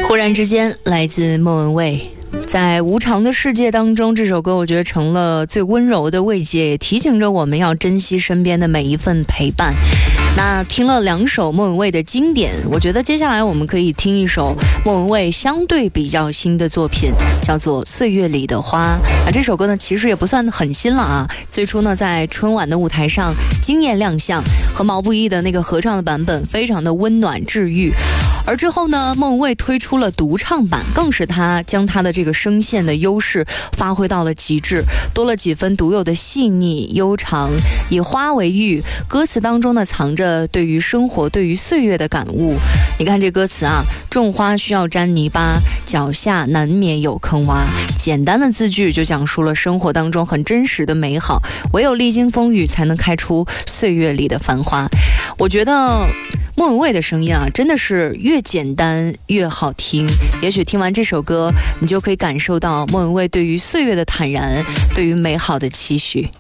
忽然之间，来自莫文蔚。在无常的世界当中，这首歌我觉得成了最温柔的慰藉，也提醒着我们要珍惜身边的每一份陪伴。那听了2首莫文蔚的经典，我觉得接下来我们可以听一首莫文蔚相对比较新的作品，叫做《岁月里的花》。那这首歌呢，其实也不算很新了啊。最初呢，在春晚的舞台上惊艳亮相，和毛不易的那个合唱的版本非常的温暖治愈。而之后呢，莫文蔚推出了独唱版，更是他将他的这个声线的优势发挥到了极致，多了几分独有的细腻悠长。以花为喻，歌词当中呢藏着对于生活对于岁月的感悟。你看这歌词啊，种花需要沾泥巴，脚下难免有坑洼。简单的字句就讲述了生活当中很真实的美好，唯有历经风雨才能开出岁月里的繁花。我觉得莫文蔚的声音啊，真的是越简单越好听。也许听完这首歌，你就可以感受到莫文蔚对于岁月的坦然，对于美好的期许。